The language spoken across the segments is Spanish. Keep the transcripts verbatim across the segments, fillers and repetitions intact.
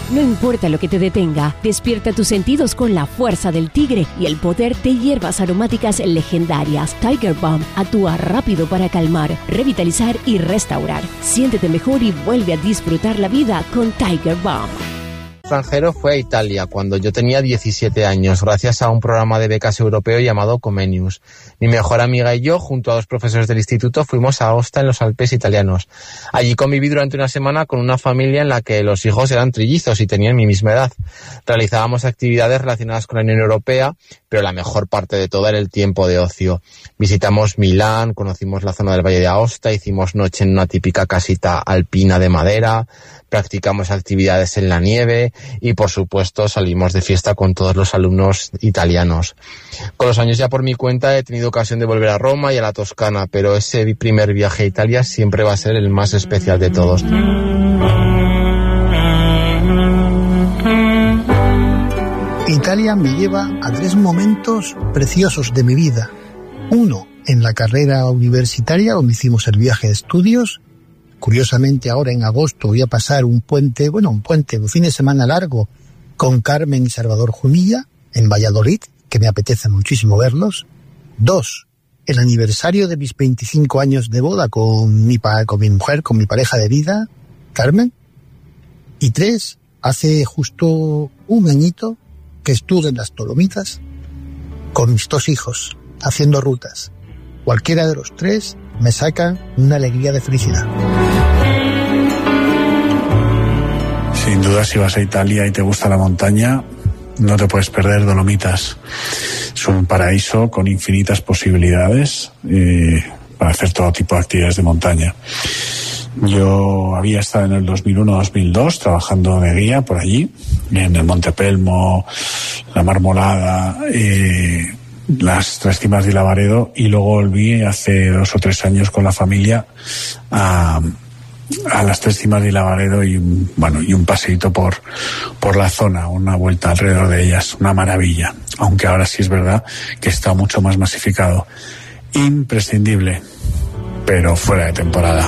No importa lo que te detenga, despierta tus sentidos con la fuerza del tigre y el poder de hierbas aromáticas legendarias. Tiger Balm actúa rápido para calmar, revitalizar y restaurar. Siéntete mejor y vuelve a disfrutar la vida con Tiger Balm. Extranjero fue a Italia cuando yo tenía diecisiete años, gracias a un programa de becas europeo llamado Comenius. Mi mejor amiga y yo, junto a dos profesores del instituto, fuimos a Aosta en los Alpes italianos. Allí conviví durante una semana con una familia en la que los hijos eran trillizos y tenían mi misma edad. Realizábamos actividades relacionadas con la Unión Europea, pero la mejor parte de todo era el tiempo de ocio. Visitamos Milán, conocimos la zona del Valle de Aosta, hicimos noche en una típica casita alpina de madera, practicamos actividades en la nieve y, por supuesto, salimos de fiesta con todos los alumnos italianos. Con los años ya por mi cuenta he tenido ocasión de volver a Roma y a la Toscana, pero ese primer viaje a Italia siempre va a ser el más especial de todos. Italia me lleva a tres momentos preciosos de mi vida. Uno, en la carrera universitaria, donde hicimos el viaje de estudios. Curiosamente, ahora en agosto voy a pasar un puente, bueno, un puente, un fin de semana largo con Carmen y Salvador Jumilla en Valladolid, que me apetece muchísimo verlos. Dos, el aniversario de mis veinticinco años de boda con mi, pa- con mi mujer, con mi pareja de vida, Carmen. Y tres, hace justo un añito que estuve en las Dolomitas con mis dos hijos, haciendo rutas. Cualquiera de los tres me saca una alegría de felicidad. Sin duda, si vas a Italia y te gusta la montaña, no te puedes perder Dolomitas. Es un paraíso con infinitas posibilidades eh, para hacer todo tipo de actividades de montaña. Yo había estado en el dos mil uno dos mil dos trabajando de guía por allí, en el Monte Pelmo, la Marmolada, eh, las Tres Cimas de Lavaredo, y luego volví hace dos o tres años con la familia a, a las Tres Cimas de Lavaredo y un, bueno, y un paseíto por, por la zona, una vuelta alrededor de ellas, una maravilla, aunque ahora sí es verdad que está mucho más masificado. Imprescindible, pero fuera de temporada.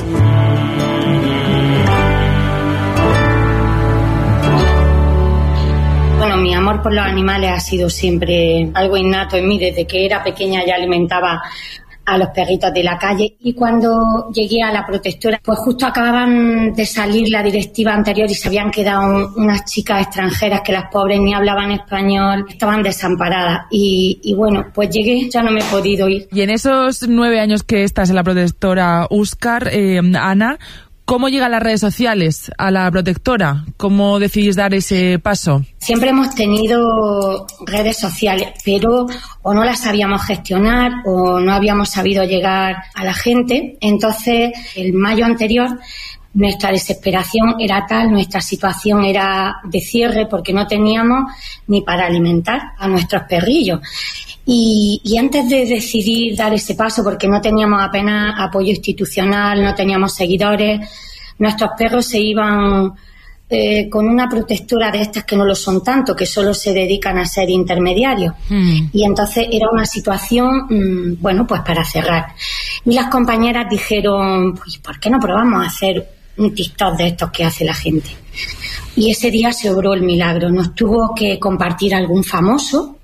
Bueno, mi amor por los animales ha sido siempre algo innato en mí. Desde que era pequeña ya alimentaba a los perritos de la calle, y cuando llegué a la protectora, pues justo acababan de salir la directiva anterior y se habían quedado un, unas chicas extranjeras que las pobres ni hablaban español, estaban desamparadas, y, y bueno, pues llegué, ya no me he podido ir. Y en esos nueve años que estás en la protectora Úscar, eh, Ana, ¿cómo llegan las redes sociales a la protectora? ¿Cómo decidís dar ese paso? Siempre hemos tenido redes sociales, pero o no las sabíamos gestionar o no habíamos sabido llegar a la gente. Entonces, el mayo anterior, nuestra desesperación era tal, nuestra situación era de cierre, porque no teníamos ni para alimentar a nuestros perrillos. Y, y antes de decidir dar ese paso, porque no teníamos apenas apoyo institucional, no teníamos seguidores, nuestros perros se iban eh, con una protectora de estas que no lo son tanto, que solo se dedican a ser intermediarios. Mm. Y entonces era una situación, mmm, bueno, pues para cerrar. Y las compañeras dijeron, pues, ¿por qué no probamos a hacer un TikTok de estos que hace la gente? Y ese día se obró el milagro. Nos tuvo que compartir algún famoso,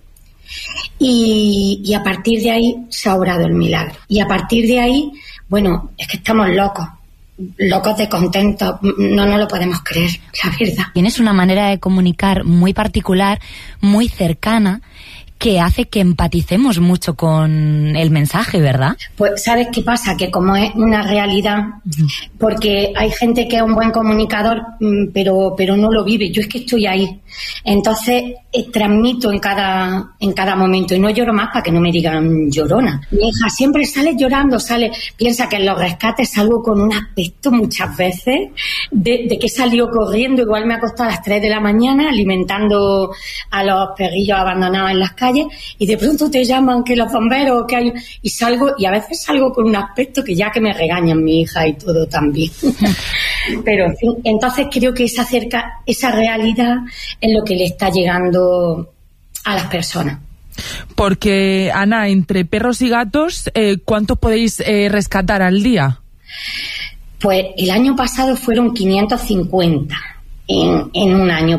Y, y a partir de ahí se ha obrado el milagro. Y a partir de ahí, bueno, es que estamos locos, locos de contentos, no nos lo podemos creer, la verdad. Tienes una manera de comunicar muy particular, muy cercana, que hace que empaticemos mucho con el mensaje, ¿verdad? Pues, ¿sabes qué pasa? Que como es una realidad, porque hay gente que es un buen comunicador, pero, pero no lo vive. Yo es que estoy ahí. Entonces, eh, transmito en cada, en cada momento, y no lloro más para que no me digan llorona. Mi hija siempre sale llorando, sale, piensa que en los rescates salgo con un aspecto muchas veces de, de que salió corriendo, igual me acosté a las tres de la mañana alimentando a los perrillos abandonados en las calles, y de pronto te llaman que los bomberos, que hay, y salgo, y a veces salgo con un aspecto que ya que me regañan mi hija y todo también. Pero en fin, entonces creo que esa cerca, esa realidad es lo que le está llegando a las personas. Porque, Ana, entre perros y gatos, eh, ¿cuántos podéis eh, rescatar al día? Pues el año pasado fueron quinientos cincuenta en, en un año.